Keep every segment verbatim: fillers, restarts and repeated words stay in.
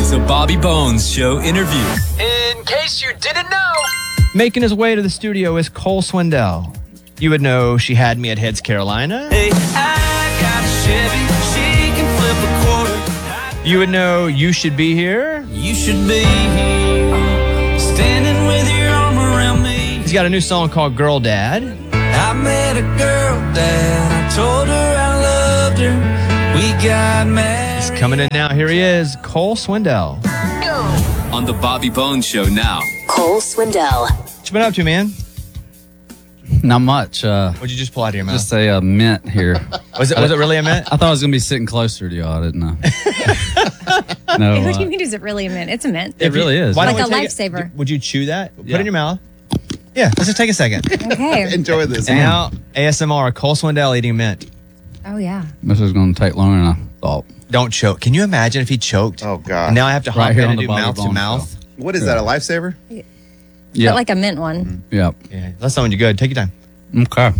The Bobby Bones Show interview. In case you didn't know, making his way to the studio is Cole Swindell. You would know She Had Me at Heads, Carolina. Hey, I got a Chevy, she can flip a quarter. You would know You Should Be Here. You should be here, standing with your arm around me. He's got a new song called Girl Dad. I met a girl, Dad. I told her I loved her. We got mad. He's coming in now. Here he is, Cole Swindell. On The Bobby Bones Show now. Cole Swindell. What you been up to, man? Not much. Uh, What'd you just pull out of your mouth? just a uh, mint here. was it was it really a mint? I thought I was going to be sitting closer to y'all. I didn't know. no, What do uh, you mean, is it really a mint? It's a mint. it really is. Why Like don't we a take it- lifesaver. Would you chew that? Put Yeah. it in your mouth. Yeah, let's just take a second. Okay. Enjoy this. And now, A S M R, Cole Swindell eating mint. Oh, yeah. This is going to take longer than I thought. Don't choke. Can you imagine if he choked? Oh, God. And now I have to hop Right here in on and the do Bobby mouth to Bones mouth. What is that, a lifesaver? Yeah. But like a mint one. Yeah. Yeah, that's something you good. Take your time. Okay.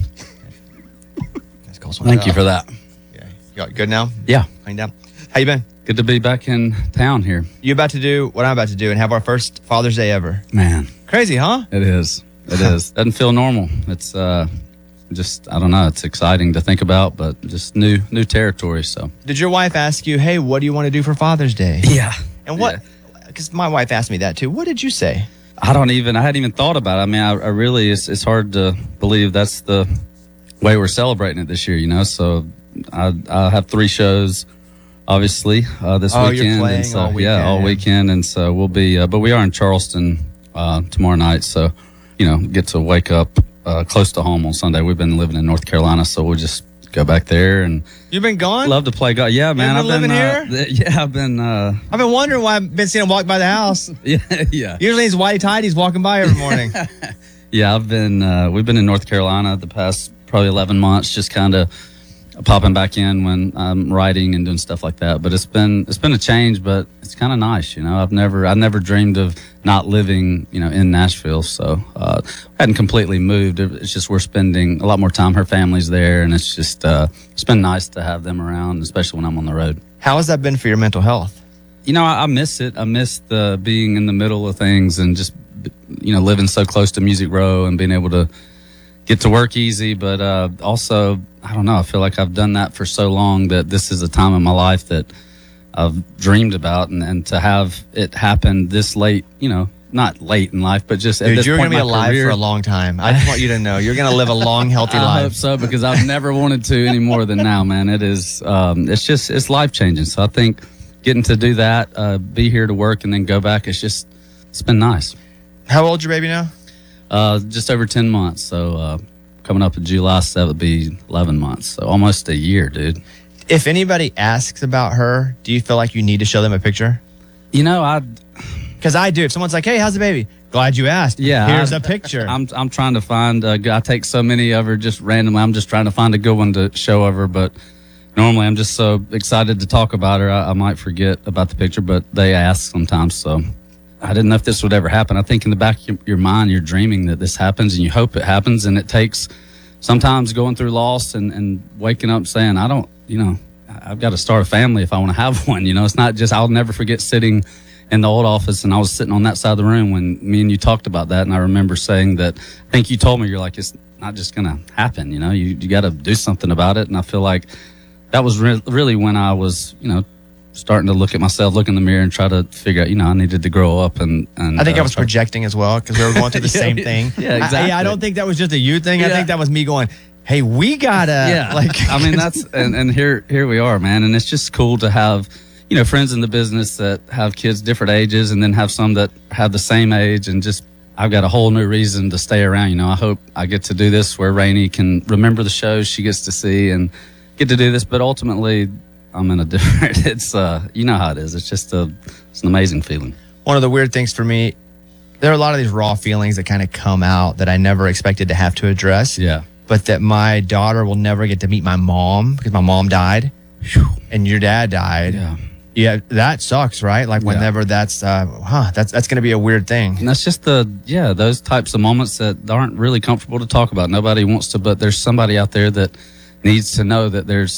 That's Cole Swindell. Thank you for that. Yeah. You got good now? Yeah. Cleaned up. How you been? Good to be back in town here. You about to do what I'm about to do and have our first Father's Day ever. Man, Crazy, huh? it is. It is. Doesn't feel normal. It's uh, just, I don't know. It's exciting to think about, but just new new territory. So. Did your wife ask you, hey, what do you want to do for Father's Day? Yeah. And what? Because my wife asked me that too. What did you say? I don't even, I hadn't even thought about it. I mean, I, I really, it's, it's hard to believe that's the way we're celebrating it this year, you know? So I, I have three shows, obviously, uh, this Oh, you're weekend. playing and so, all Yeah, all weekend. weekend. And so we'll be, uh, but we are in Charleston uh, tomorrow night. So, you know, get to wake up uh, close to home on Sunday. We've been living in North Carolina, so we'll just go back there and You've been gone? love to play golf. Yeah, man. been I've living been, uh, th- Yeah, I've been, uh, I've been wondering why I've been seeing him walk by the house. yeah, yeah. Usually he's whitey tighties walking by every morning. Yeah, I've been. Uh, we've been in North Carolina the past probably eleven months, just kind of popping back in when I'm writing and doing stuff like that. But it's been it's been a change, but it's kind of nice, you know. I've never I never dreamed of not living, you know, in Nashville. So uh, I hadn't completely moved. It's just we're spending a lot more time. Her family's there, and it's just uh, it's been nice to have them around, especially when I'm on the road. How has that been for your mental health? You know, I, I miss it. I miss the being in the middle of things and just, you know, living so close to Music Row and being able to get to work easy. But uh, also, I don't know, I feel like I've done that for so long that this is a time in my life that I've dreamed about. And, and to have it happen this late, you know, not late in life, but just at Dude, this you're point going to in be my alive career, for a long time. I just want you to know you're going to live a long, healthy I life. hope so, because I've never wanted to any more than now, man. It is, um, it's just, it's life changing. So I think getting to do that, uh, be here to work and then go back, it's just, it's been nice. How old's your baby now? Uh, just over ten months. So, uh, coming up in July seventh will be eleven months. So almost a year, dude. If anybody asks about her, do you feel like you need to show them a picture? You know, I, Because I do. If someone's like, hey, how's the baby? Glad you asked. Yeah, Here's I- a picture. I'm, I'm trying to find, uh, I take so many of her just randomly. I'm just trying to find a good one to show of her. But normally I'm just so excited to talk about her. I, I might forget about the picture, but they ask sometimes. So I didn't know if this would ever happen. I think in the back of your, your mind, you're dreaming that this happens and you hope it happens. And it takes sometimes going through loss and, and waking up saying, I don't, you know, I've got to start a family if I want to have one. You know, it's not just, I'll never forget sitting in the old office and I was sitting on that side of the room when me and you talked about that. And I remember saying that, I think you told me, you're like, it's not just going to happen. You know, you, you got to do something about it. And I feel like that was re- really when I was, you know, starting to look at myself, look in the mirror and try to figure out, you know, I needed to grow up and, and I think uh, I was start- projecting as well because we were going through the Yeah, same yeah, thing. yeah, I- exactly. yeah, I don't think that was just a you thing. I Yeah. think that was me going, hey, we gotta. yeah, Like, I mean, that's and, and here here we are, man. And it's just cool to have, you know, friends in the business that have kids different ages, and then have some that have the same age, and just I've got a whole new reason to stay around. You know, I hope I get to do this where Rainey can remember the shows she gets to see and get to do this. But ultimately, I'm in a different. It's uh, you know how it is. It's just a it's an amazing feeling. one of the weird things for me, there are a lot of these raw feelings that kind of come out that I never expected to have to address. Yeah. But that my daughter will never get to meet my mom because my mom died and your dad died. Yeah. Yeah, that sucks, right? Like Yeah. whenever that's, uh, huh, that's that's going to be a weird thing. And that's just the, yeah, those types of moments that aren't really comfortable to talk about. Nobody wants to, but there's somebody out there that needs to know that there's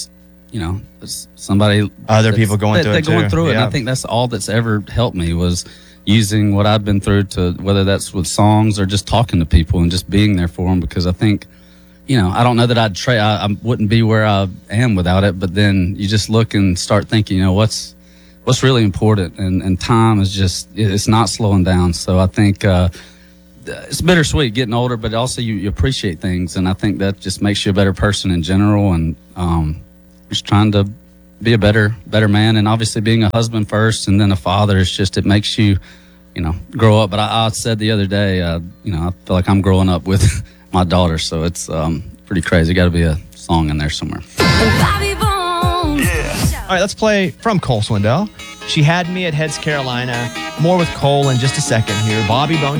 you know, it's somebody, Other that's- people going that- through they're it going too. through it. And Yeah. I think that's all that's ever helped me was using what I've been through to, whether that's with songs or just talking to people and just being there for them. Because I think, you know, I don't know that I'd trade, I, I wouldn't be where I am without it. But then you just look and start thinking, you know, what's, what's really important. And, and time is just, it's not slowing down. So I think, uh, it's bittersweet getting older, but also you, you appreciate things. And I think that just makes you a better person in general. And, um, just trying to be a better, better man. And obviously being a husband first and then a father is just, it makes you, you know, grow up. But I, I said the other day, uh, you know, I feel like I'm growing up with my daughter. So it's, um, pretty crazy. Got to be a song in there somewhere. Bobby Bones. All right, let's play from Cole Swindell. She Had Me at Heads Carolina. More with Cole in just a second here. Bobby Bones